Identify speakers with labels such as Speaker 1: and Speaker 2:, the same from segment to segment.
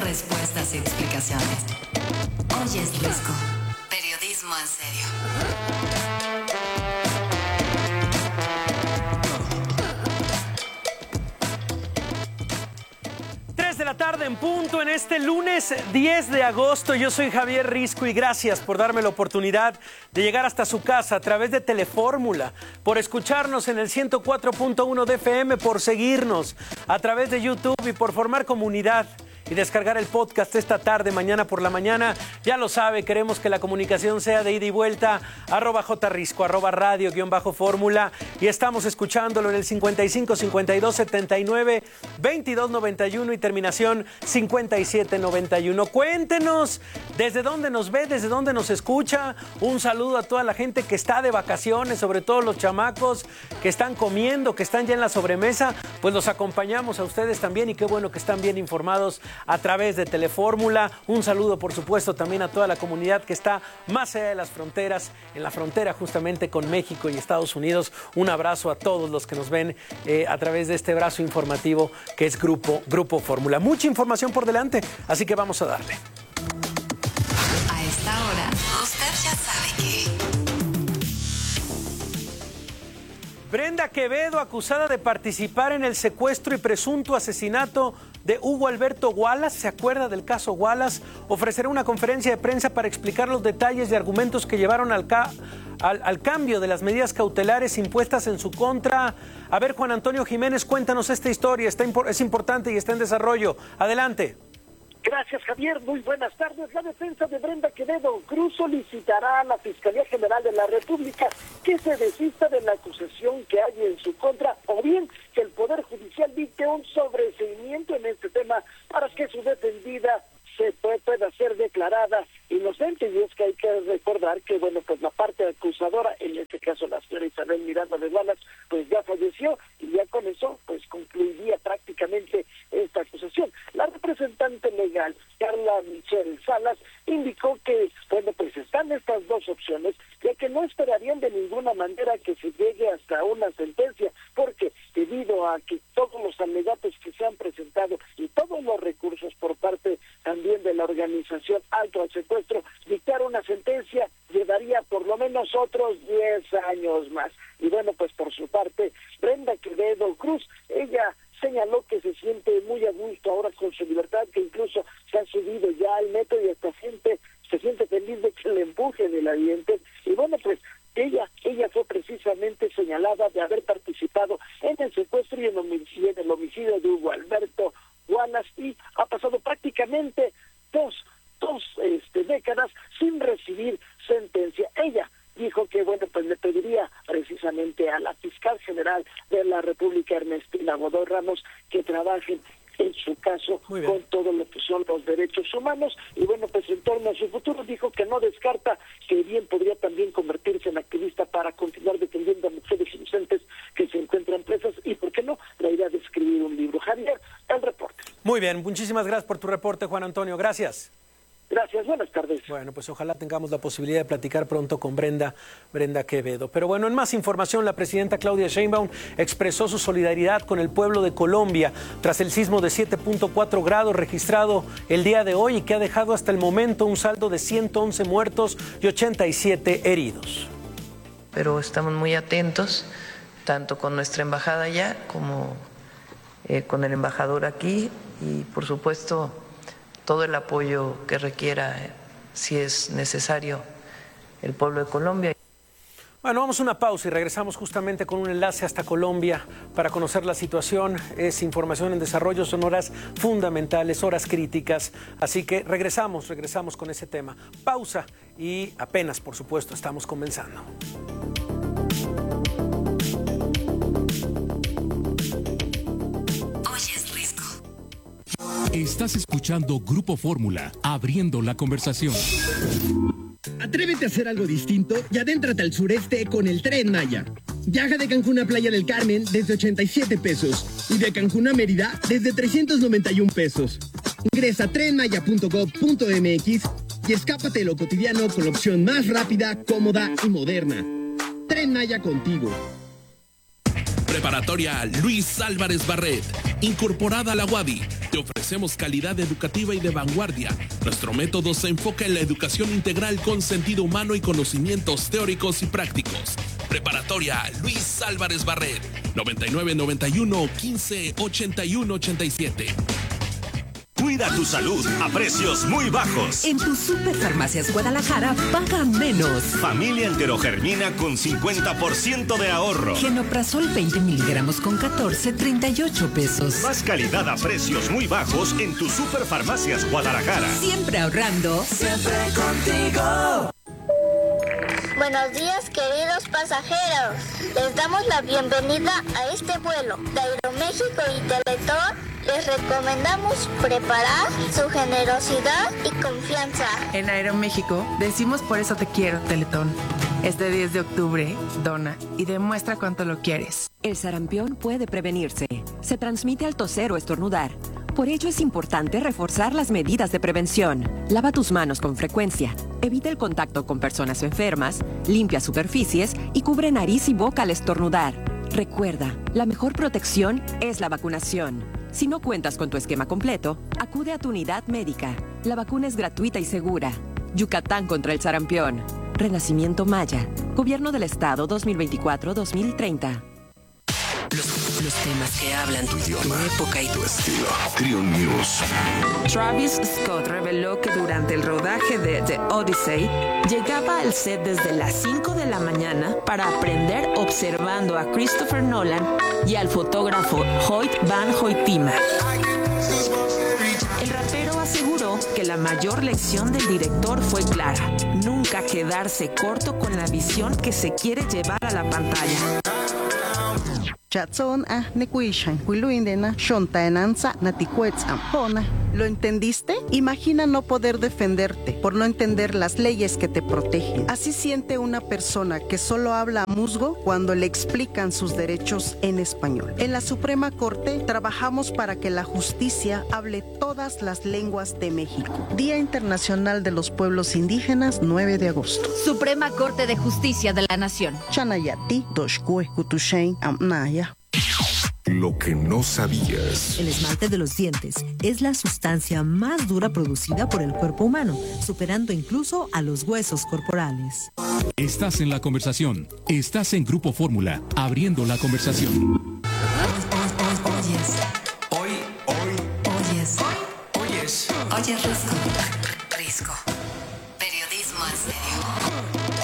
Speaker 1: respuestas y explicaciones. Hoy es Risco. Periodismo en serio.
Speaker 2: 3 de la tarde en punto en este lunes 10 de agosto. Yo soy Javier Risco y gracias por darme la oportunidad de llegar hasta su casa a través de Telefórmula, por escucharnos en el 104.1 de FM, por seguirnos a través de YouTube y por formar comunidad y descargar el podcast esta tarde, mañana por la mañana. Ya lo sabe, queremos que la comunicación sea de ida y vuelta. @jrisco, @radio_fórmula. Y estamos escuchándolo en el 55 52 79 22 91 y terminación 57 91. Cuéntenos desde dónde nos ve, desde dónde nos escucha. Un saludo a toda la gente que está de vacaciones, sobre todo los chamacos que están comiendo, que están ya en la sobremesa. Pues los acompañamos a ustedes también y qué bueno que están bien informados a través de Telefórmula. Un saludo, por supuesto, también a toda la comunidad que está más allá de las fronteras, en la frontera justamente con México y Estados Unidos. Un abrazo a todos los que nos ven a través de este brazo informativo que es Grupo Fórmula. Mucha información por delante, así que vamos a darle.
Speaker 1: A esta hora, usted ya sabe que...
Speaker 2: Brenda Quevedo, acusada de participar en el secuestro y presunto asesinato de Hugo Alberto Wallace, ¿se acuerda del caso Wallace? Ofrecerá una conferencia de prensa para explicar los detalles y argumentos que llevaron al cambio de las medidas cautelares impuestas en su contra. A ver, Juan Antonio Jiménez, cuéntanos esta historia, es importante y está en desarrollo. Adelante.
Speaker 3: Gracias, Javier. Muy buenas tardes. La defensa de Brenda Quevedo Cruz solicitará a la Fiscalía General de la República que se desista de la acusación que hay en su contra, o bien que el Poder Judicial dicte un sobreseimiento en este tema para que su defendida se pueda ser declarada inocente. Y es que hay que recordar que, bueno, pues la parte acusadora, en este caso la señora Isabel Miranda de Wallace, pues ya falleció y ya con eso pues concluiría prácticamente esta acusación. La representante legal, Carla Michelle Salas, indicó que, bueno, pues están estas dos opciones, ya que no esperarían de ninguna manera que se llegue hasta una sentencia, porque debido a que todos los alegatos que se han presentado y todos los recursos por parte también de la organización Alto al Secuestro, dictar una sentencia llevaría por lo menos otros 10 años más. Y bueno, pues por su parte, Brenda Quevedo Cruz, ella señaló que se siente muy a gusto ahora con su libertad, que incluso se ha subido ya al metro y hasta se siente feliz de que le empuje de la diente. Y bueno, pues ella fue precisamente señalada de haber participado en el secuestro y en el homicidio de Hugo Alberto Wallace, y ha pasado prácticamente dos décadas sin recibir sentencia. Ella dijo que, bueno, pues le pediría precisamente a la fiscal general de la República, Ernestina Godoy Ramos, que trabajen en su caso con todo lo que son los derechos humanos. Y bueno, pues en torno a su futuro dijo que no descarta que bien podría también convertirse en activista para continuar defendiendo a mujeres inocentes que se encuentran presas y, ¿por qué no?, la idea de escribir un libro. Javier, el reporte.
Speaker 2: Muy bien, muchísimas gracias por tu reporte, Juan Antonio. Gracias.
Speaker 3: Gracias, buenas tardes.
Speaker 2: Bueno, pues ojalá tengamos la posibilidad de platicar pronto con Brenda Quevedo. Pero bueno, en más información, la presidenta Claudia Sheinbaum expresó su solidaridad con el pueblo de Colombia tras el sismo de 7.4 grados registrado el día de hoy y que ha dejado hasta el momento un saldo de 111 muertos y 87 heridos.
Speaker 4: Pero estamos muy atentos, tanto con nuestra embajada allá como con el embajador aquí, y por supuesto todo el apoyo que requiera, si es necesario, el pueblo de Colombia.
Speaker 2: Bueno, vamos a una pausa y regresamos justamente con un enlace hasta Colombia para conocer la situación. Es información en desarrollo, son horas fundamentales, horas críticas. Así que regresamos con ese tema. Pausa y apenas, por supuesto, estamos comenzando.
Speaker 5: Estás escuchando Grupo Fórmula, abriendo la conversación.
Speaker 6: Atrévete a hacer algo distinto y adéntrate al sureste con el Tren Maya. Viaja de Cancún a Playa del Carmen desde 87 pesos y de Cancún a Mérida desde 391 pesos. Ingresa a trenmaya.gov.mx y escápate de lo cotidiano con la opción más rápida, cómoda y moderna. Tren Maya contigo.
Speaker 5: Preparatoria Luis Álvarez Barret, incorporada a la UADY. Te ofrecemos calidad educativa y de vanguardia. Nuestro método se enfoca en la educación integral con sentido humano y conocimientos teóricos y prácticos. Preparatoria Luis Álvarez Barret, 9991 15 81 87.
Speaker 7: Cuida tu salud a precios muy bajos.
Speaker 8: En tu Superfarmacias Guadalajara paga menos.
Speaker 7: Familia enterogermina con 50% de ahorro.
Speaker 8: Genoprazol 20 miligramos con 14, 38 pesos.
Speaker 7: Más calidad a precios muy bajos en tu Superfarmacias Guadalajara.
Speaker 8: Siempre ahorrando. Siempre contigo.
Speaker 9: Buenos días, queridos pasajeros. Les damos la bienvenida a este vuelo de Aeroméxico y Teletón. Les recomendamos preparar su generosidad y confianza.
Speaker 10: En Aeroméxico decimos por eso te quiero, Teletón. Este 10 de octubre, dona y demuestra cuánto lo quieres.
Speaker 11: El sarampión puede prevenirse. Se transmite al toser o estornudar. Por ello es importante reforzar las medidas de prevención. Lava tus manos con frecuencia. Evita el contacto con personas enfermas. Limpia superficies y cubre nariz y boca al estornudar. Recuerda, la mejor protección es la vacunación. Si no cuentas con tu esquema completo, acude a tu unidad médica. La vacuna es gratuita y segura. Yucatán contra el sarampión. Renacimiento Maya. Gobierno del Estado 2024-2030.
Speaker 1: Los temas que hablan tu idioma, tu época y tu estilo.
Speaker 12: Trio News.
Speaker 10: Travis Scott reveló que durante el rodaje de The Odyssey llegaba al set desde las 5 de la mañana para aprender observando a Christopher Nolan y al fotógrafo Hoyt Van Hoytema. El rapero aseguró que la mayor lección del director fue clara: nunca quedarse corto con la visión que se quiere llevar a la pantalla.
Speaker 13: ¿Lo entendiste? Imagina no poder defenderte por no entender las leyes que te protegen. Así siente una persona que solo habla musgo cuando le explican sus derechos en español. En la Suprema Corte trabajamos para que la justicia hable todas las lenguas de México. Día Internacional de los Pueblos Indígenas, 9 de agosto.
Speaker 14: Suprema Corte de Justicia de la Nación.
Speaker 13: Chanayati, Doshkue, Kutushein, Amnaya.
Speaker 12: Lo que no sabías.
Speaker 15: El esmalte de los dientes es la sustancia más dura producida por el cuerpo humano, superando incluso a los huesos corporales.
Speaker 5: Estás en la conversación. Estás en Grupo Fórmula, abriendo la conversación.
Speaker 1: Oyes Risco. Periodismo en serio.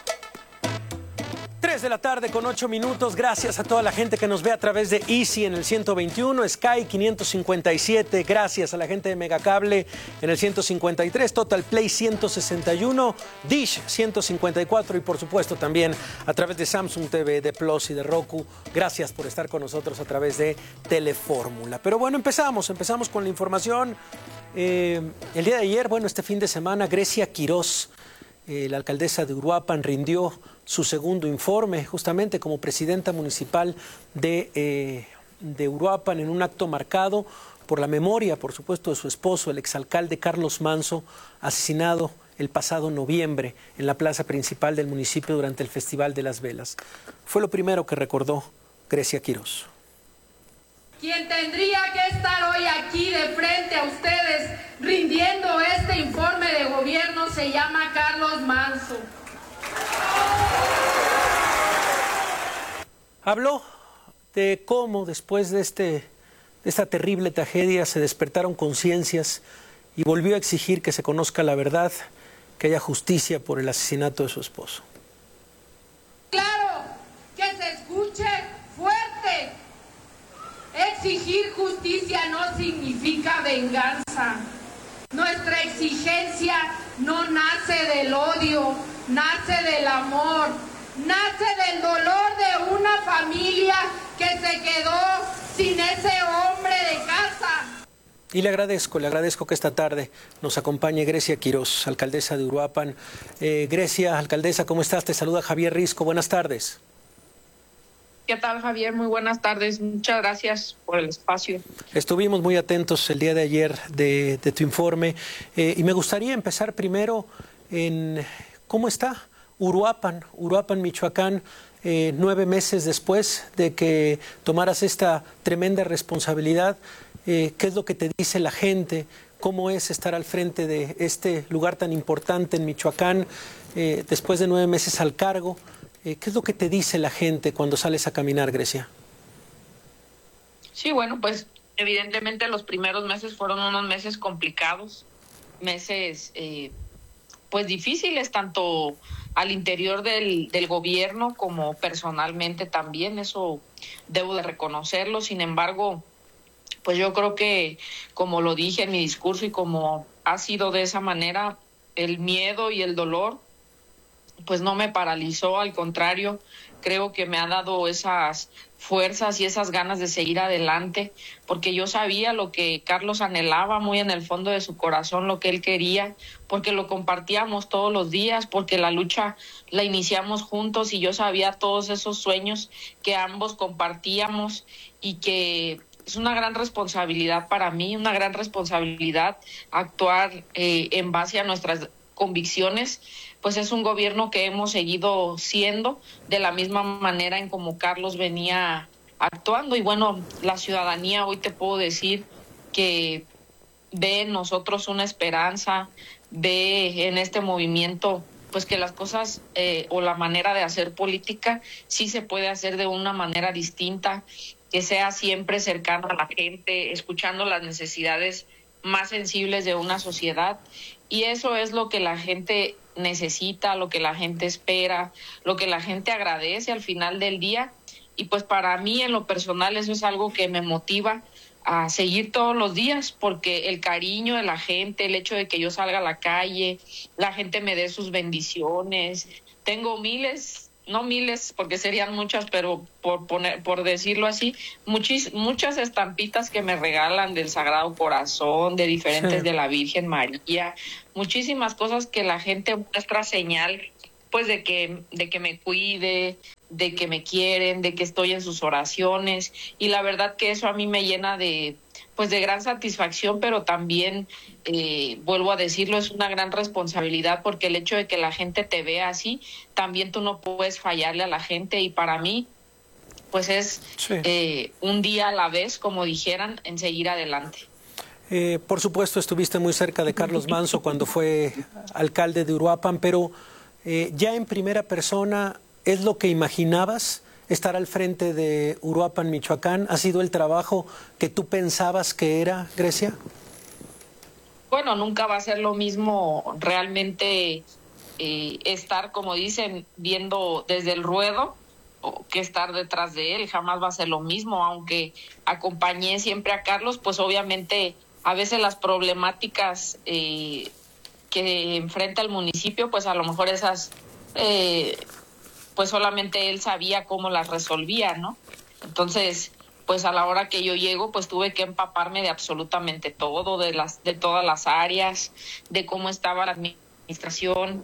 Speaker 2: 3 de la tarde con 8 minutos. Gracias a toda la gente que nos ve a través de Easy en el 121, Sky 557. Gracias a la gente de Megacable en el 153, Total Play 161, Dish 154 y por supuesto también a través de Samsung TV, de Plus y de Roku. Gracias por estar con nosotros a través de Telefórmula. Pero bueno, empezamos con la información. El día de ayer, este fin de semana, Grecia Quirós, la alcaldesa de Uruapan, rindió su segundo informe justamente como presidenta municipal de Uruapan en un acto marcado por la memoria, por supuesto, de su esposo, el exalcalde Carlos Manso, asesinado el pasado noviembre en la plaza principal del municipio durante el Festival de las Velas. Fue lo primero que recordó Grecia Quirós.
Speaker 16: Quien tendría que estar hoy aquí de frente a ustedes rindiendo este informe de gobierno se llama Carlos Manso.
Speaker 2: Habló de cómo después de esta terrible tragedia se despertaron conciencias y volvió a exigir que se conozca la verdad, que haya justicia por el asesinato de su esposo.
Speaker 16: Claro, que se escuche fuerte. Exigir justicia no significa venganza. Nuestra exigencia no nace del odio, nace del amor, nace del dolor de una familia que se quedó sin ese hombre de casa.
Speaker 2: Y le agradezco que esta tarde nos acompañe Grecia Quirós, alcaldesa de Uruapan. Grecia, alcaldesa, ¿cómo estás? Te saluda Javier Risco. Buenas tardes.
Speaker 17: ¿Qué tal, Javier? Muy buenas tardes. Muchas gracias por el espacio.
Speaker 2: Estuvimos muy atentos el día de ayer de tu informe y me gustaría empezar primero en cómo está Uruapan, Michoacán, 9 meses después de que tomaras esta tremenda responsabilidad. ¿Qué es lo que te dice la gente? ¿Cómo es estar al frente de este lugar tan importante en Michoacán después de 9 meses al cargo? ¿Qué es lo que te dice la gente cuando sales a caminar, Grecia?
Speaker 17: Sí, bueno, pues evidentemente los primeros meses fueron unos meses complicados, meses pues difíciles, tanto al interior del gobierno como personalmente también, eso debo de reconocerlo. Sin embargo, pues yo creo que, como lo dije en mi discurso y como ha sido de esa manera, el miedo y el dolor pues no me paralizó, al contrario, creo que me ha dado esas fuerzas y esas ganas de seguir adelante, porque yo sabía lo que Carlos anhelaba muy en el fondo de su corazón, lo que él quería, porque lo compartíamos todos los días, porque la lucha la iniciamos juntos y yo sabía todos esos sueños que ambos compartíamos y que es una gran responsabilidad para mí, una gran responsabilidad actuar en base a nuestras convicciones. Pues es un gobierno que hemos seguido siendo de la misma manera en como Carlos venía actuando. Y bueno, la ciudadanía hoy te puedo decir que ve en nosotros una esperanza, ve en este movimiento pues que las cosas o la manera de hacer política sí se puede hacer de una manera distinta, que sea siempre cercano a la gente, escuchando las necesidades más sensibles de una sociedad. Y eso es lo que la gente necesita, lo que la gente espera, lo que la gente agradece al final del día. Y pues para mí en lo personal eso es algo que me motiva a seguir todos los días, porque el cariño de la gente, el hecho de que yo salga a la calle, la gente me dé sus bendiciones. Tengo no miles porque serían muchas, pero por decirlo así, muchas estampitas que me regalan del Sagrado Corazón, de diferentes de la Virgen María, muchísimas cosas que la gente muestra señal pues de que me cuide, de que me quieren, de que estoy en sus oraciones, y la verdad que eso a mí me llena de gran satisfacción, pero también vuelvo a decirlo, es una gran responsabilidad, porque el hecho de que la gente te vea así, también tú no puedes fallarle a la gente, y para mí pues es un día a la vez, como dijeran, en seguir adelante.
Speaker 2: Por supuesto estuviste muy cerca de Carlos Manzo cuando fue alcalde de Uruapan, pero ya en primera persona, ¿es lo que imaginabas? Estar al frente de Uruapan, Michoacán, ¿ha sido el trabajo que tú pensabas que era, Grecia?
Speaker 17: Bueno, nunca va a ser lo mismo realmente estar, como dicen, viendo desde el ruedo que estar detrás de él. Jamás va a ser lo mismo, aunque acompañé siempre a Carlos, pues obviamente a veces las problemáticas que enfrenta el municipio, pues a lo mejor esas... pues solamente él sabía cómo las resolvía, ¿no? Entonces, pues a la hora que yo llego, pues tuve que empaparme de absolutamente todo, de todas las áreas, de cómo estaba la administración.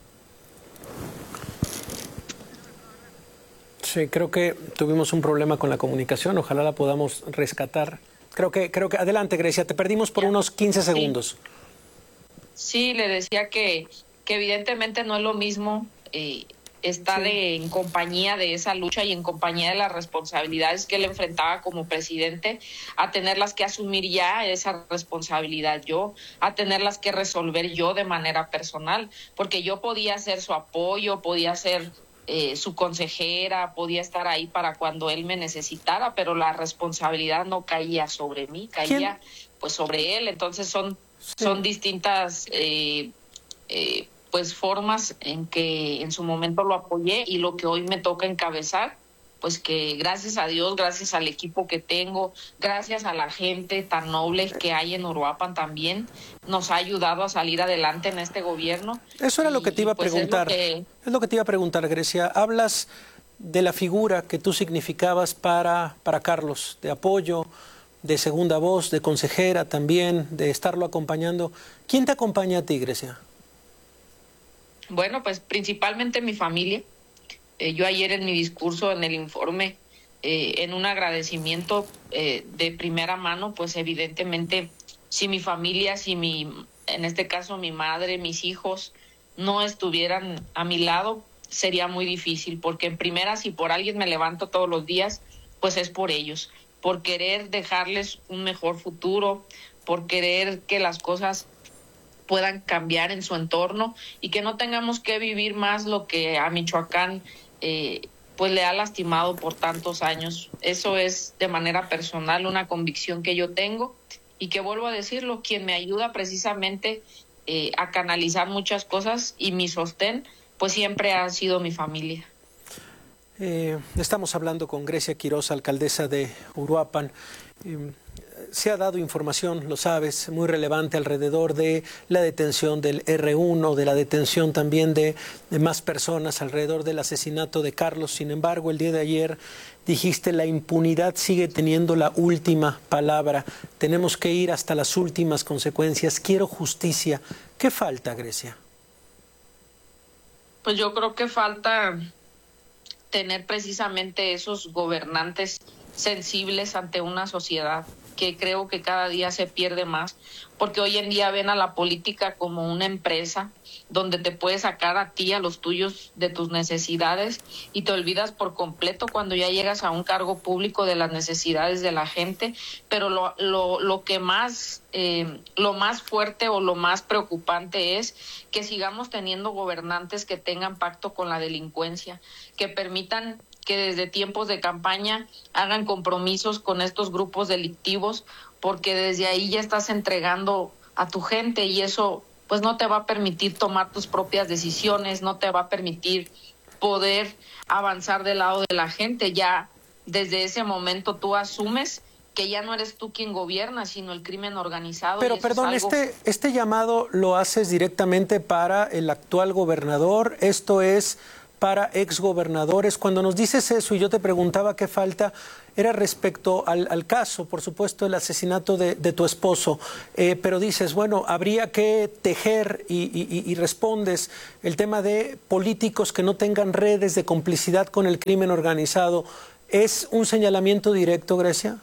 Speaker 2: Sí, creo que tuvimos un problema con la comunicación, ojalá la podamos rescatar. Creo que adelante, Grecia, te perdimos por unos 15 segundos.
Speaker 17: Sí, le decía que evidentemente no es lo mismo estar en compañía de esa lucha y en compañía de las responsabilidades que él enfrentaba como presidente, a tenerlas que asumir ya esa responsabilidad yo, a tenerlas que resolver yo de manera personal, porque yo podía ser su apoyo, podía ser su consejera, podía estar ahí para cuando él me necesitara, pero la responsabilidad no caía sobre mí, caía pues sobre él. Entonces son distintas pues formas en que en su momento lo apoyé, y lo que hoy me toca encabezar, pues que gracias a Dios, gracias al equipo que tengo, gracias a la gente tan noble que hay en Uruapan también, nos ha ayudado a salir adelante en este gobierno.
Speaker 2: Eso era lo que te iba a preguntar. Es lo que te iba a preguntar, Grecia. Hablas de la figura que tú significabas para Carlos, de apoyo, de segunda voz, de consejera también, de estarlo acompañando. ¿Quién te acompaña a ti, Grecia?
Speaker 17: Bueno, pues principalmente mi familia. Yo ayer en mi discurso, en el informe, en un agradecimiento de primera mano, pues evidentemente si mi familia, en este caso mi madre, mis hijos, no estuvieran a mi lado, sería muy difícil, porque en primera, si por alguien me levanto todos los días, pues es por ellos, por querer dejarles un mejor futuro, por querer que las cosas puedan cambiar en su entorno y que no tengamos que vivir más lo que a Michoacán pues le ha lastimado por tantos años. Eso es de manera personal una convicción que yo tengo y que, vuelvo a decirlo, quien me ayuda precisamente a canalizar muchas cosas y mi sostén pues siempre ha sido mi familia.
Speaker 2: Estamos hablando con Grecia Quiroz, alcaldesa de Uruapan. Se ha dado información, lo sabes, muy relevante alrededor de la detención del R1, de la detención también de más personas alrededor del asesinato de Carlos. Sin embargo, el día de ayer dijiste: la impunidad sigue teniendo la última palabra. Tenemos que ir hasta las últimas consecuencias. Quiero justicia. ¿Qué falta, Grecia?
Speaker 17: Pues yo creo que falta tener precisamente esos gobernantes sensibles ante una sociedad que creo que cada día se pierde más, porque hoy en día ven a la política como una empresa donde te puedes sacar a ti, a los tuyos, de tus necesidades, y te olvidas por completo cuando ya llegas a un cargo público de las necesidades de la gente. Pero lo más fuerte o lo más preocupante es que sigamos teniendo gobernantes que tengan pacto con la delincuencia, que permitan que desde tiempos de campaña hagan compromisos con estos grupos delictivos, porque desde ahí ya estás entregando a tu gente y eso pues no te va a permitir tomar tus propias decisiones, no te va a permitir poder avanzar del lado de la gente. Ya desde ese momento tú asumes que ya no eres tú quien gobierna, sino el crimen organizado.
Speaker 2: Pero perdón, este llamado lo haces directamente para el actual gobernador, esto es para exgobernadores. Cuando nos dices eso y yo te preguntaba qué falta, era respecto al caso, por supuesto, el asesinato de tu esposo, pero dices, bueno, habría que tejer y respondes el tema de políticos que no tengan redes de complicidad con el crimen organizado. ¿Es un señalamiento directo, Grecia?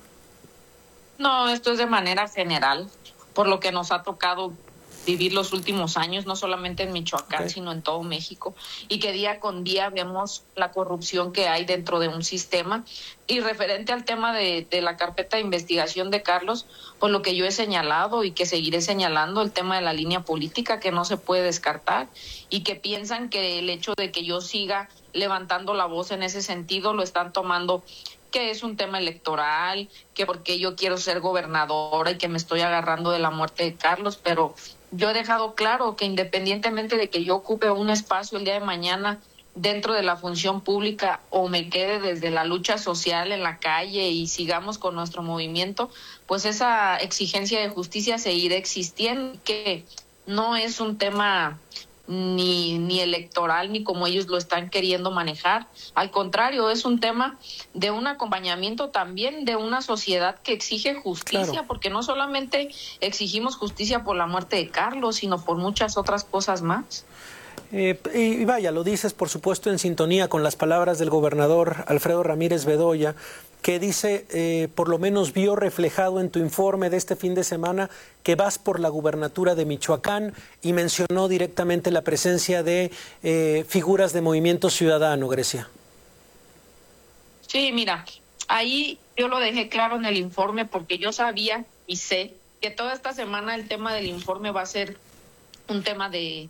Speaker 17: No, esto es de manera general, por lo que nos ha tocado vivir los últimos años, no solamente en Michoacán, sino en todo México, y que día con día vemos la corrupción que hay dentro de un sistema. Y referente al tema de la carpeta de investigación de Carlos, pues lo que yo he señalado y que seguiré señalando, el tema de la línea política que no se puede descartar, y que piensan que el hecho de que yo siga levantando la voz en ese sentido lo están tomando que es un tema electoral, que porque yo quiero ser gobernadora y que me estoy agarrando de la muerte de Carlos. Pero yo he dejado claro que independientemente de que yo ocupe un espacio el día de mañana dentro de la función pública o me quede desde la lucha social en la calle y sigamos con nuestro movimiento, pues esa exigencia de justicia seguirá existiendo, que no es un tema ni electoral ni como ellos lo están queriendo manejar. Al contrario, es un tema de un acompañamiento también de una sociedad que exige justicia, claro, porque no solamente exigimos justicia por la muerte de Carlos, sino por muchas otras cosas más.
Speaker 2: Y vaya, lo dices por supuesto en sintonía con las palabras del gobernador Alfredo Ramírez Bedoya, que dice, por lo menos vio reflejado en tu informe de este fin de semana que vas por la gubernatura de Michoacán, y mencionó directamente la presencia de figuras de Movimiento Ciudadano, Grecia.
Speaker 17: Sí, mira, ahí yo lo dejé claro en el informe, porque yo sabía y sé que toda esta semana el tema del informe va a ser un tema de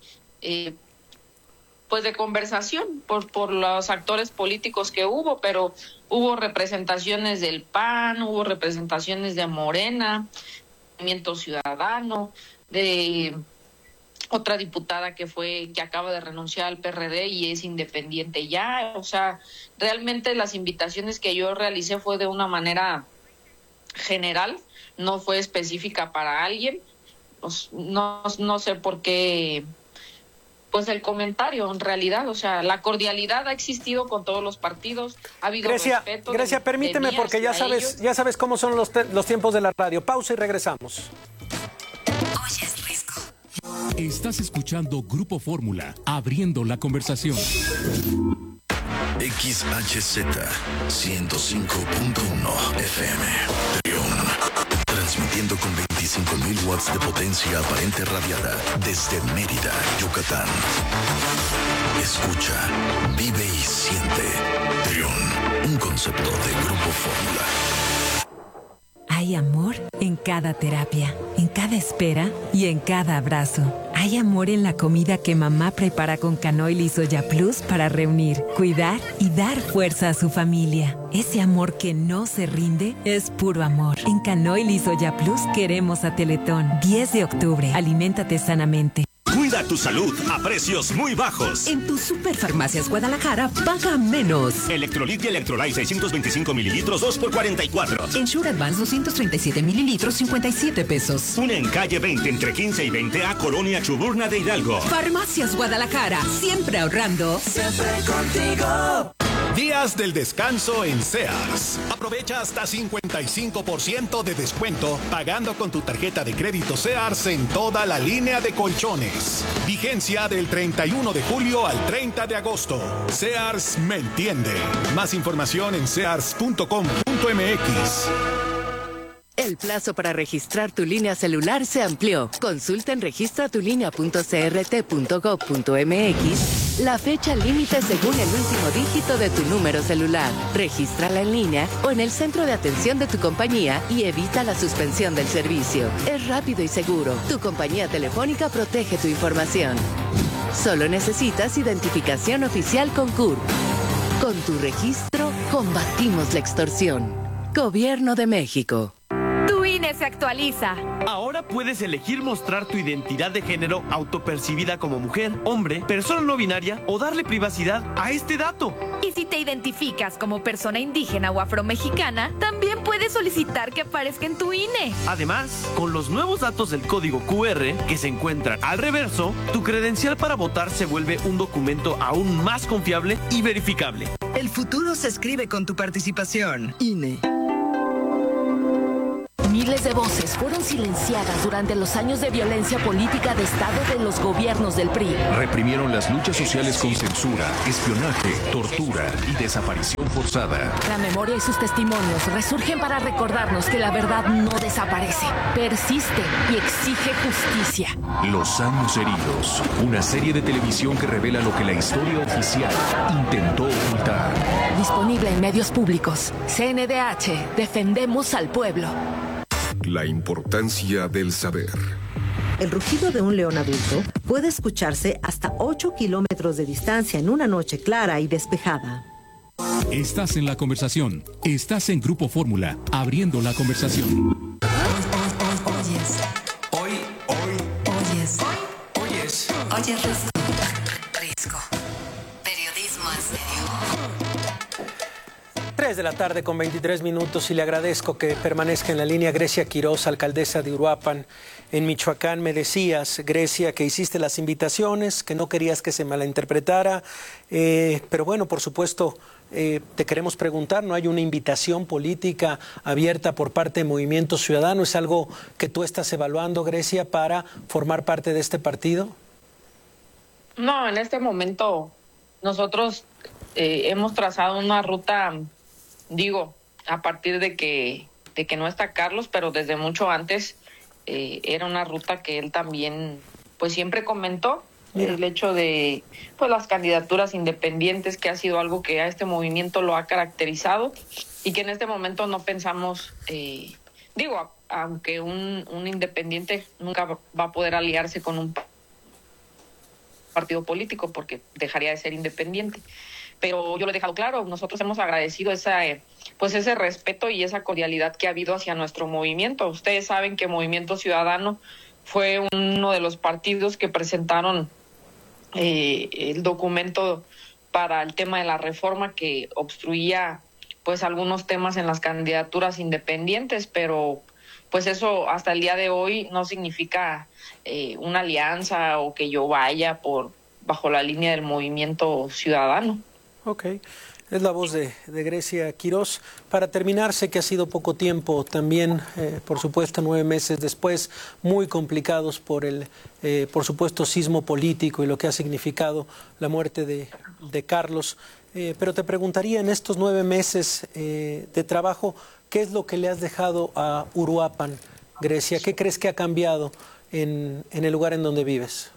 Speaker 17: pues de conversación por los actores políticos que hubo, pero hubo representaciones del PAN, hubo representaciones de Morena, Movimiento Ciudadano, de otra diputada que acaba de renunciar al PRD y es independiente ya. O sea, realmente las invitaciones que yo realicé fue de una manera general, no fue específica para alguien. Pues no sé por qué pues el comentario, en realidad, o sea, la cordialidad ha existido con todos los partidos, ha habido respeto.
Speaker 2: Grecia, permíteme, porque ya sabes cómo son los tiempos de la radio. Pausa y regresamos.
Speaker 1: Oyes Risco.
Speaker 18: Estás escuchando Grupo Fórmula, abriendo la conversación.
Speaker 12: XHZ 105.1 FM. León. Transmitiendo con 25 25,000 watts de potencia aparente radiada desde Mérida, Yucatán. Escucha, vive y siente. Trión, un concepto de Grupo Fórmula.
Speaker 19: Hay amor en cada terapia, en cada espera y en cada abrazo. Hay amor en la comida que mamá prepara con Canoil y Soya Plus para reunir, cuidar y dar fuerza a su familia. Ese amor que no se rinde es puro amor. En Canoil y Soya Plus queremos a Teletón. 10 de octubre. Aliméntate sanamente.
Speaker 7: Cuida tu salud a precios muy bajos.
Speaker 8: En tus Superfarmacias Guadalajara, paga menos.
Speaker 7: Electrolit y Electrolyte 625 mililitros, 2 por 44.
Speaker 8: Ensure Advance 237 mililitros, 57 pesos.
Speaker 7: Una en calle 20, entre 15 y 20 a Colonia Chuburna de Hidalgo.
Speaker 8: Farmacias Guadalajara, siempre ahorrando. Siempre contigo.
Speaker 20: Días del descanso en Sears. Aprovecha hasta 55% de descuento pagando con tu tarjeta de crédito Sears en toda la línea de colchones. Vigencia del 31 de julio al 30 de agosto. Sears me entiende. Más información en sears.com.mx.
Speaker 21: El plazo para registrar tu línea celular se amplió. Consulta en registratulinea.crt.gov.mx la fecha límite según el último dígito de tu número celular. Regístrala en línea o en el centro de atención de tu compañía y evita la suspensión del servicio. Es rápido y seguro. Tu compañía telefónica protege tu información. Solo necesitas identificación oficial con CURP. Con tu registro, combatimos la extorsión. Gobierno de México.
Speaker 22: Tu INE se actualiza.
Speaker 23: Ahora puedes elegir mostrar tu identidad de género autopercibida como mujer, hombre, persona no binaria o darle privacidad a este dato.
Speaker 22: Y si te identificas como persona indígena o afromexicana, también puedes solicitar que aparezca en tu INE.
Speaker 23: Además, con los nuevos datos del código QR que se encuentran al reverso, tu credencial para votar se vuelve un documento aún más confiable y verificable.
Speaker 24: El futuro se escribe con tu participación. INE.
Speaker 22: Miles de voces fueron silenciadas durante los años de violencia política de Estado de los gobiernos del PRI.
Speaker 18: Reprimieron las luchas sociales con censura, espionaje, tortura y desaparición forzada.
Speaker 22: La memoria y sus testimonios resurgen para recordarnos que la verdad no desaparece, persiste y exige justicia.
Speaker 18: Los años heridos. Una serie de televisión que revela lo que la historia oficial intentó ocultar.
Speaker 22: Disponible en medios públicos. CNDH. Defendemos al pueblo.
Speaker 12: La importancia del saber.
Speaker 15: El rugido de un león adulto puede escucharse hasta 8 kilómetros de distancia en una noche clara y despejada.
Speaker 18: Estás en la conversación. Estás en Grupo Fórmula, abriendo la conversación.
Speaker 1: Oyes Risco. Periodismo en serio.
Speaker 2: 3 de la tarde con 23 minutos y le agradezco que permanezca en la línea Grecia Quiroz, alcaldesa de Uruapan, en Michoacán. Me decías, Grecia, que hiciste las invitaciones, que no querías que se malinterpretara, pero bueno, por supuesto, te queremos preguntar, ¿no hay una invitación política abierta por parte de Movimiento Ciudadano? ¿Es algo que tú estás evaluando, Grecia, para formar parte de este partido?
Speaker 17: No, en este momento nosotros hemos trazado una ruta, a partir de que no está Carlos, pero desde mucho antes era una ruta que él también pues siempre comentó. Mira. El hecho de pues las candidaturas independientes, que ha sido algo que a este movimiento lo ha caracterizado y que en este momento no pensamos, aunque un independiente nunca va a poder aliarse con un partido político porque dejaría de ser independiente. Pero yo lo he dejado claro, nosotros hemos agradecido ese respeto y esa cordialidad que ha habido hacia nuestro movimiento. Ustedes saben que Movimiento Ciudadano fue uno de los partidos que presentaron el documento para el tema de la reforma que obstruía pues algunos temas en las candidaturas independientes, pero pues eso hasta el día de hoy no significa una alianza o que yo vaya bajo la línea del Movimiento Ciudadano.
Speaker 2: Ok, es la voz de Grecia Quiroz. Para terminar, sé que ha sido poco tiempo también, por supuesto 9 meses después, muy complicados por el, por supuesto, sismo político y lo que ha significado la muerte de Carlos. Pero te preguntaría, en estos 9 meses de trabajo, ¿qué es lo que le has dejado a Uruapan Grecia, ¿qué crees que ha cambiado en el lugar en donde vives?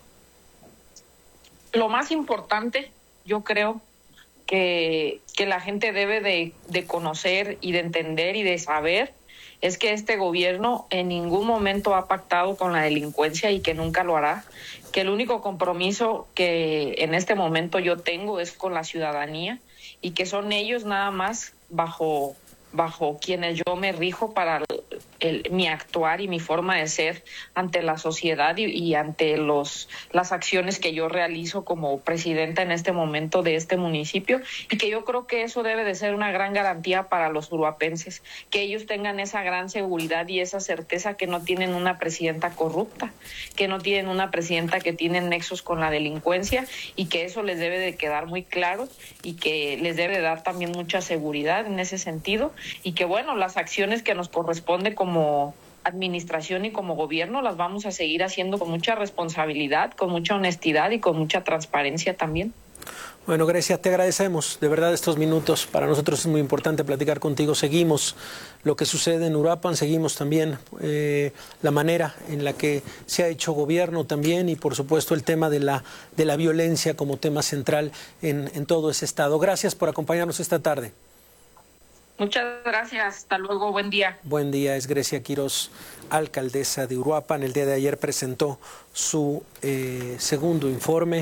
Speaker 17: Lo más importante, yo creo, que la gente debe de conocer y de entender y de saber, es que este gobierno en ningún momento ha pactado con la delincuencia y que nunca lo hará, que el único compromiso que en este momento yo tengo es con la ciudadanía y que son ellos nada más bajo quienes yo me rijo para mi actuar y mi forma de ser ante la sociedad y ante las acciones que yo realizo como presidenta en este momento de este municipio, y que yo creo que eso debe de ser una gran garantía para los uruapenses, que ellos tengan esa gran seguridad y esa certeza que no tienen una presidenta corrupta, que no tienen una presidenta que tiene nexos con la delincuencia, y que eso les debe de quedar muy claro y que les debe de dar también mucha seguridad en ese sentido, y que bueno, las acciones que nos corresponde como administración y como gobierno las vamos a seguir haciendo con mucha responsabilidad, con mucha honestidad y con mucha transparencia también.
Speaker 2: Bueno, Grecia, te agradecemos de verdad estos minutos. Para nosotros es muy importante platicar contigo. Seguimos lo que sucede en Uruapan, seguimos también la manera en la que se ha hecho gobierno también, y por supuesto el tema de la violencia como tema central en todo ese estado. Gracias por acompañarnos esta tarde.
Speaker 17: Muchas gracias, hasta luego, buen día.
Speaker 2: Buen día, es Grecia Quiroz, alcaldesa de Uruapan. El día de ayer presentó su segundo informe,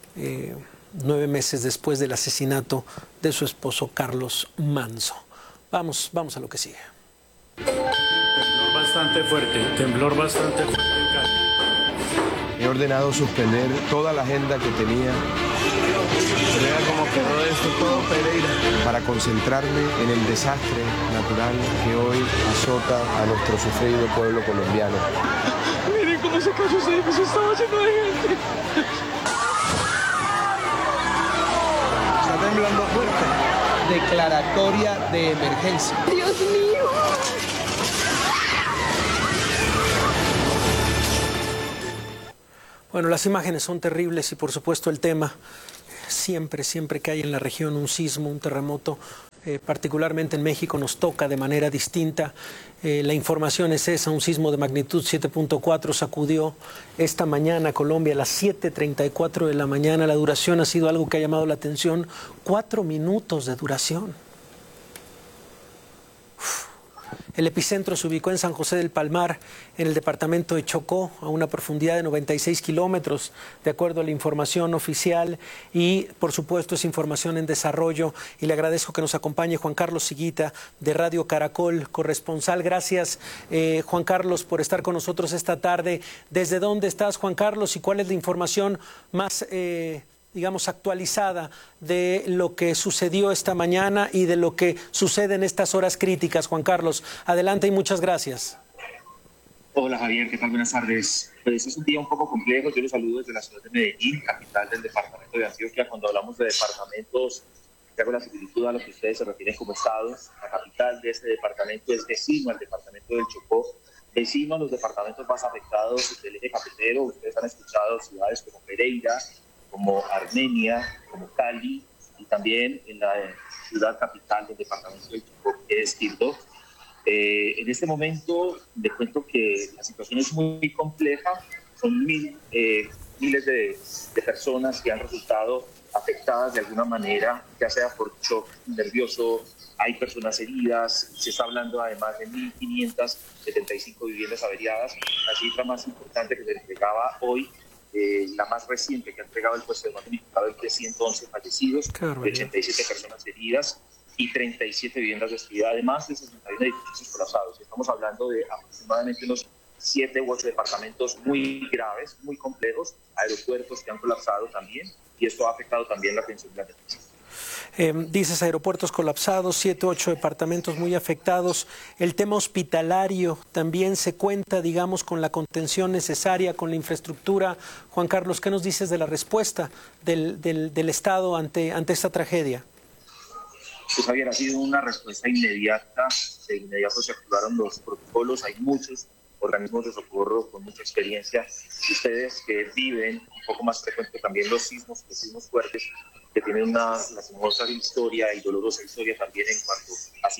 Speaker 2: 9 meses después del asesinato de su esposo Carlos Manzo. Vamos a lo que sigue.
Speaker 3: Temblor bastante fuerte en Cali.
Speaker 4: He ordenado suspender toda la agenda que tenía. Vea cómo quedó esto todo, Pereira, para concentrarme en el desastre natural que hoy azota a nuestro sufrido pueblo colombiano.
Speaker 3: Miren cómo se cayó ese edificio, estaba lleno de gente.
Speaker 6: Está temblando fuerte. Declaratoria de emergencia.
Speaker 3: Dios mío.
Speaker 2: Bueno, las imágenes son terribles y por supuesto el tema, siempre que hay en la región un sismo, un terremoto, particularmente en México nos toca de manera distinta. La información es esa, un sismo de magnitud 7.4 sacudió esta mañana a Colombia a las 7:34 de la mañana. La duración ha sido algo que ha llamado la atención, 4 minutos de duración. El epicentro se ubicó en San José del Palmar, en el departamento de Chocó, a una profundidad de 96 kilómetros, de acuerdo a la información oficial, y por supuesto es información en desarrollo, y le agradezco que nos acompañe Juan Carlos Higuita, de Radio Caracol, corresponsal. Gracias, Juan Carlos, por estar con nosotros esta tarde. ¿Desde dónde estás, Juan Carlos, y cuál es la información más digamos, actualizada de lo que sucedió esta mañana y de lo que sucede en estas horas críticas? Juan Carlos, adelante y muchas gracias.
Speaker 9: Hola Javier, ¿qué tal? Buenas tardes. Pues es un día un poco complejo. Yo los saludo desde la ciudad de Medellín, capital del departamento de Antioquia. Cuando hablamos de departamentos, hago la similitud a lo que ustedes se refieren como estados. La capital de este departamento es vecino al departamento del Chocó, vecino a los departamentos más afectados del eje cafetero. Ustedes han escuchado ciudades como Pereira, como Armenia, como Cali, y también en la ciudad capital del departamento del Chocó, que es Quibdó. En este momento les cuento que la situación es muy compleja. Son miles de personas que han resultado afectadas de alguna manera, ya sea por shock nervioso. Hay personas heridas, se está hablando además de 1.575 viviendas averiadas. La cifra más importante que se entregaba hoy, la más reciente que ha entregado el puesto de mando unificado, es de 111 fallecidos, 87 personas heridas y 37 viviendas destruidas, además de 61 edificios colapsados. Estamos hablando de aproximadamente unos 7 u 8 departamentos muy graves, muy complejos, aeropuertos que han colapsado también, y esto ha afectado también la atención de la defensa.
Speaker 2: Dices aeropuertos colapsados, 7, 8 departamentos muy afectados. El tema hospitalario también se cuenta, digamos, con la contención necesaria, con la infraestructura. Juan Carlos, ¿qué nos dices de la respuesta del Estado ante esta tragedia?
Speaker 9: Pues Javier, ha sido una respuesta inmediata. De inmediato se activaron los protocolos. Hay muchos organismos de socorro con mucha experiencia. Ustedes que viven un poco más frecuente también los sismos fuertes, que tienen una lastimosa historia y dolorosa historia también en cuanto a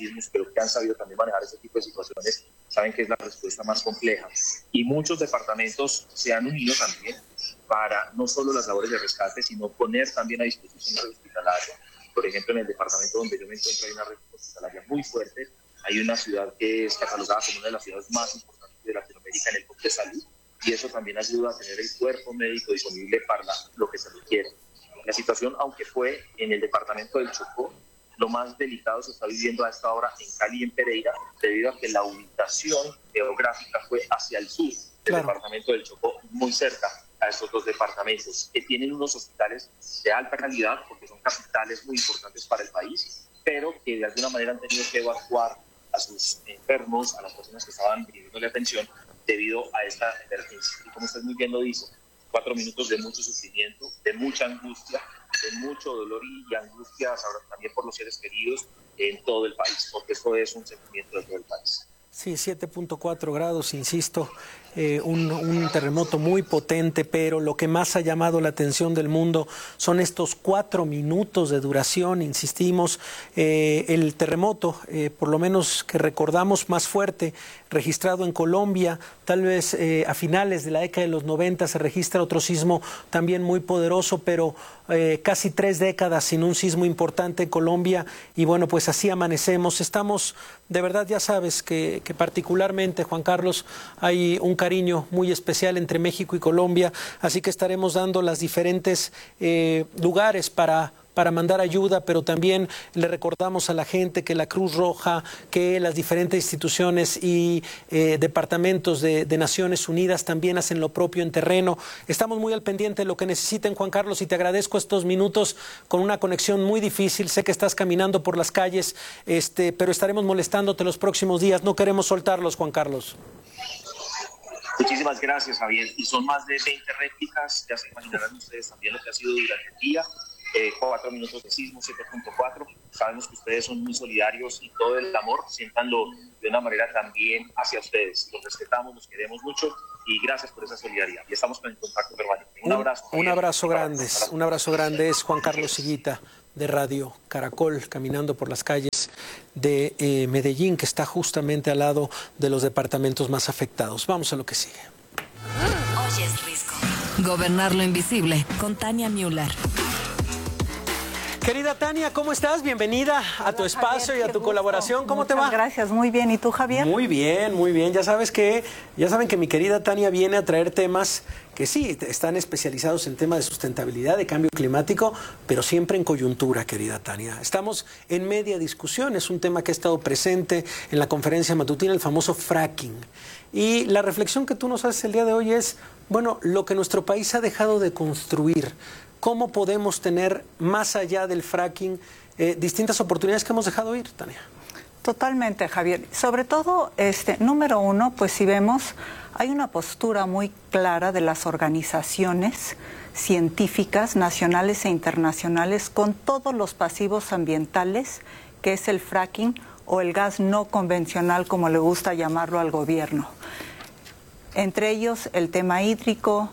Speaker 9: sismos, pero que han sabido también manejar ese tipo de situaciones, saben que es la respuesta más compleja. Y muchos departamentos se han unido también para no solo las labores de rescate, sino poner también a disposición red hospitalaria. Por ejemplo, en el departamento donde yo me encuentro hay una red hospitalaria muy fuerte. Hay una ciudad que es catalogada como una de las ciudades más importantes de Latinoamérica en el punto de salud, y eso también ayuda a tener el cuerpo médico disponible para lo que se requiere. La situación, aunque fue en el departamento del Chocó, lo más delicado se está viviendo a esta hora en Cali y en Pereira, debido a que la ubicación geográfica fue hacia el sur del departamento del Chocó, muy cerca a estos dos departamentos, que tienen unos hospitales de alta calidad, porque son capitales muy importantes para el país, pero que de alguna manera han tenido que evacuar a sus enfermos, a las personas que estaban pidiéndole atención debido a esta emergencia. Y como usted muy bien lo dice, 4 minutos de mucho sufrimiento, de mucha angustia, de mucho dolor y angustia ahora también por los seres queridos en todo el país, porque esto es un sentimiento de todo el país.
Speaker 2: Sí, 7.4 grados, insisto, un terremoto muy potente, pero lo que más ha llamado la atención del mundo son estos 4 minutos de duración, insistimos. El terremoto, por lo menos que recordamos más fuerte, registrado en Colombia, tal vez a finales de la década de los 90 se registra otro sismo también muy poderoso, pero casi 3 décadas sin un sismo importante en Colombia, y bueno, pues así amanecemos. Estamos, de verdad, ya sabes que particularmente, Juan Carlos, hay un cariño muy especial entre México y Colombia, así que estaremos dando las diferentes lugares para mandar ayuda, pero también le recordamos a la gente que la Cruz Roja, que las diferentes instituciones y departamentos de Naciones Unidas también hacen lo propio en terreno. Estamos muy al pendiente de lo que necesiten, Juan Carlos, y te agradezco estos minutos con una conexión muy difícil. Sé que estás caminando por las calles, pero estaremos molestándote los próximos días. No queremos soltarlos, Juan Carlos.
Speaker 9: Muchísimas gracias, Javier. Y son más de 20 réplicas, ya se imaginarán ustedes también lo que ha sido durante el día. 4 minutos de sismo, 7.4. Sabemos que ustedes son muy solidarios y todo el amor, siéntanlo de una manera también hacia ustedes. Los respetamos, los queremos mucho y gracias por esa solidaridad. Y estamos con el contacto permanente. Un abrazo.
Speaker 2: Un abrazo grande. Un abrazo grande. Es Juan Carlos Higuita de Radio Caracol, caminando por las calles de Medellín, que está justamente al lado de los departamentos más afectados. Vamos a lo que sigue.
Speaker 1: Hoy es Risco. Gobernar lo invisible, con Tania Müller.
Speaker 2: Querida Tania, ¿cómo estás? Bienvenida a tu espacio y a tu colaboración. ¿Cómo te va?
Speaker 10: Gracias, muy bien. ¿Y tú, Javier?
Speaker 2: Muy bien, muy bien. Ya saben que mi querida Tania viene a traer temas que sí, están especializados en temas de sustentabilidad, de cambio climático, pero siempre en coyuntura, querida Tania. Estamos en media discusión, es un tema que ha estado presente en la conferencia matutina, el famoso fracking. Y la reflexión que tú nos haces el día de hoy es, bueno, lo que nuestro país ha dejado de construir. ¿Cómo podemos tener, más allá del fracking, distintas oportunidades que hemos dejado ir, Tania?
Speaker 10: Totalmente, Javier. Sobre todo, número uno, pues si vemos, hay una postura muy clara de las organizaciones científicas nacionales e internacionales con todos los pasivos ambientales, que es el fracking o el gas no convencional, como le gusta llamarlo al gobierno. Entre ellos, el tema hídrico,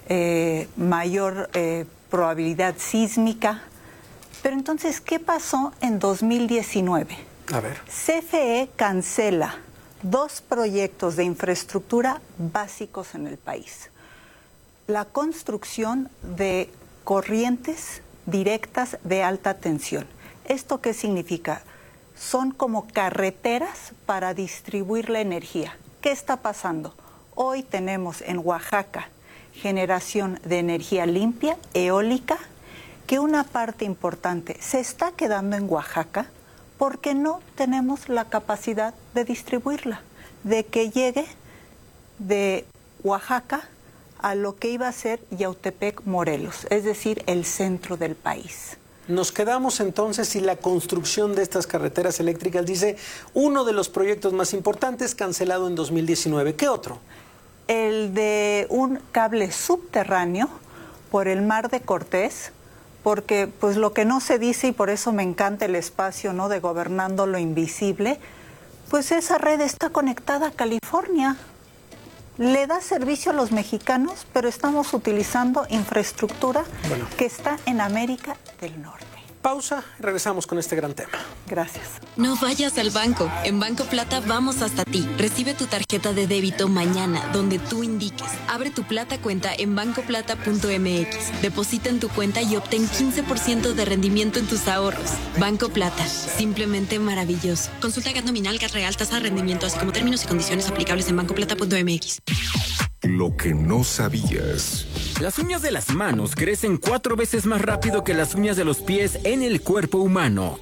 Speaker 10: mayor probabilidad sísmica. Pero entonces, ¿qué pasó en 2019?
Speaker 2: A ver.
Speaker 10: CFE cancela 2 proyectos de infraestructura básicos en el país. La construcción de corrientes directas de alta tensión. ¿Esto qué significa? Son como carreteras para distribuir la energía. ¿Qué está pasando? Hoy tenemos en Oaxaca generación de energía limpia, eólica, que una parte importante se está quedando en Oaxaca porque no tenemos la capacidad de distribuirla, de que llegue de Oaxaca a lo que iba a ser Yautepec, Morelos, es decir, el centro del país.
Speaker 2: Nos quedamos entonces sin la construcción de estas carreteras eléctricas, dice uno de los proyectos más importantes cancelado en 2019. ¿Qué otro?
Speaker 10: El de un cable subterráneo por el Mar de Cortés, porque pues lo que no se dice, y por eso me encanta el espacio, ¿no?, de Gobernando lo Invisible, pues esa red está conectada a California. Le da servicio a los mexicanos, pero estamos utilizando infraestructura que está en América del Norte.
Speaker 2: Pausa y regresamos con este gran tema.
Speaker 10: Gracias.
Speaker 5: No vayas al banco. En Banco Plata vamos hasta ti. Recibe tu tarjeta de débito mañana, donde tú indiques. Abre tu Plata cuenta en bancoplata.mx. Deposita en tu cuenta y obtén 15% de rendimiento en tus ahorros. Banco Plata. Simplemente maravilloso. Consulta GAT nominal, GAT real, tasa de rendimiento, así como términos y condiciones aplicables en bancoplata.mx.
Speaker 11: Lo que no sabías.
Speaker 13: Las uñas de las manos crecen 4 veces más rápido que las uñas de los pies en el cuerpo humano.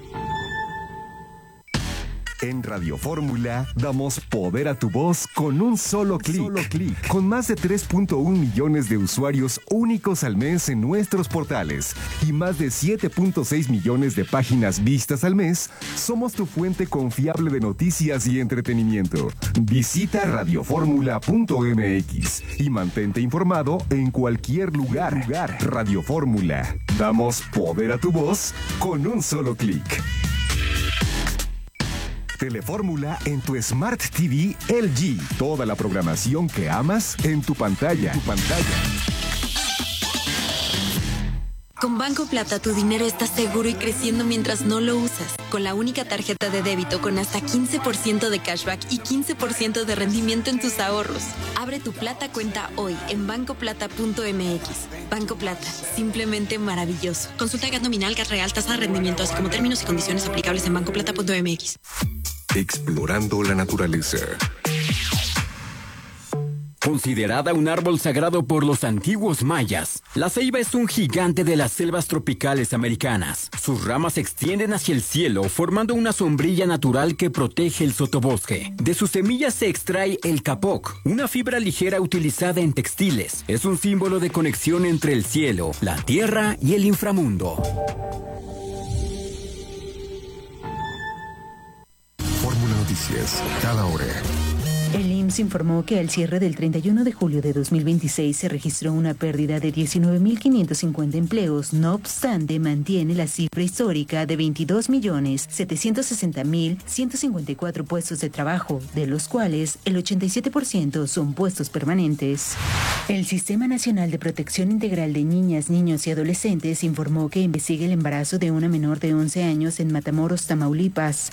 Speaker 11: En Radio Fórmula damos poder a tu voz con un solo clic. Con más de 3.1 millones de usuarios únicos al mes en nuestros portales y más de 7.6 millones de páginas vistas al mes, somos tu fuente confiable de noticias y entretenimiento. Visita radioformula.mx y mantente informado en cualquier lugar. Radio Fórmula. Damos poder a tu voz con un solo clic. Telefórmula en tu Smart TV LG. Toda la programación que amas en tu pantalla.
Speaker 5: Con Banco Plata tu dinero está seguro y creciendo mientras no lo usas. Con la única tarjeta de débito con hasta 15% de cashback y 15% de rendimiento en tus ahorros. Abre tu Plata cuenta hoy en bancoplata.mx. Banco Plata, simplemente maravilloso. Consulta GAT nominal, GAT real, tasa de rendimiento, así como términos y condiciones aplicables en bancoplata.mx.
Speaker 11: Explorando la naturaleza.
Speaker 13: Considerada un árbol sagrado por los antiguos mayas, la ceiba es un gigante de las selvas tropicales americanas. Sus ramas se extienden hacia el cielo, formando una sombrilla natural que protege el sotobosque. De sus semillas se extrae el capoc, una fibra ligera utilizada en textiles. Es un símbolo de conexión entre el cielo, la tierra y el inframundo.
Speaker 11: Fórmula Noticias, cada hora.
Speaker 14: El IMSS informó que al cierre del 31 de julio de 2026 se registró una pérdida de 19.550 empleos. No obstante, mantiene la cifra histórica de 22.760.154 puestos de trabajo, de los cuales el 87% son puestos permanentes. El Sistema Nacional de Protección Integral de Niñas, Niños y Adolescentes informó que investiga el embarazo de una menor de 11 años en Matamoros, Tamaulipas.